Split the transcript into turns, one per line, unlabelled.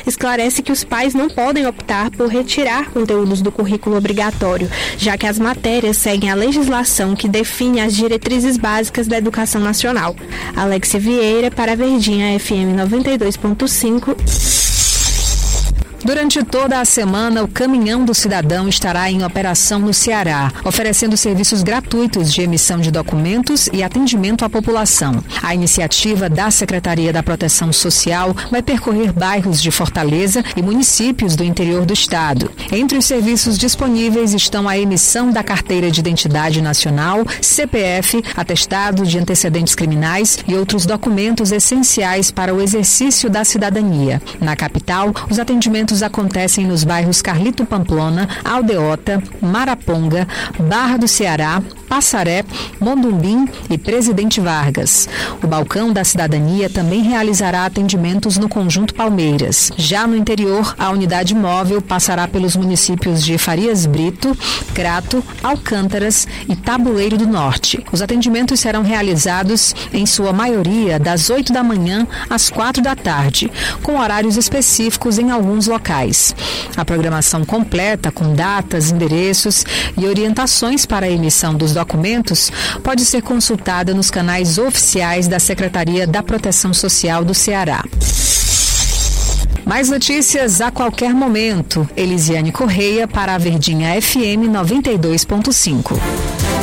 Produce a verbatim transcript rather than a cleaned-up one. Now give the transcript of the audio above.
esclarece que os pais não podem optar por retirar conteúdos do currículo obrigatório, já que as matérias seguem a legislação que define as diretrizes básicas da educação nacional. Alexia Vieira, para a Verdinha F M noventa e dois ponto cinco.
Durante toda a semana, o Caminhão do Cidadão estará em operação no Ceará, oferecendo serviços gratuitos de emissão de documentos e atendimento à população. A iniciativa da Secretaria da Proteção Social vai percorrer bairros de Fortaleza e municípios do interior do estado. Entre os serviços disponíveis estão a emissão da Carteira de Identidade Nacional, C P F, atestado de antecedentes criminais e outros documentos essenciais para o exercício da cidadania. Na capital, os atendimentos acontecem nos bairros Carlito Pamplona, Aldeota, Maraponga, Barra do Ceará, Passaré, Mondumbim e Presidente Vargas. O Balcão da Cidadania também realizará atendimentos no Conjunto Palmeiras. Já no interior, a unidade móvel passará pelos municípios de Farias Brito, Crato, Alcântaras e Tabuleiro do Norte. Os atendimentos serão realizados, em sua maioria, das oito da manhã às quatro da tarde, com horários específicos em alguns locais. A programação completa, com datas, endereços e orientações para a emissão dos documentos, pode ser consultada nos canais oficiais da Secretaria da Proteção Social do Ceará. Mais notícias a qualquer momento. Elisiane Correia para a Verdinha F M noventa e dois ponto cinco.